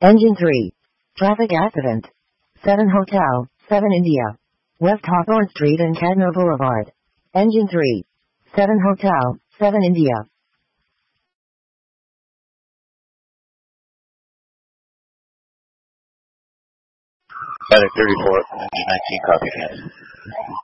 Engine 3. Traffic accident. 7 Hotel, 7 India. West Hawthorne Street and Cadner Boulevard. Engine 3. 7 Hotel, 7 India. Medic 34, Engine 19, copy again.